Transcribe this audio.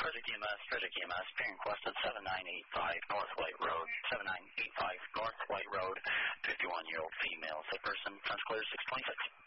Frederick EMS, being requested 7985 North White Road, 7985 North White Road, 51-year-old female, sick person, French clear 626.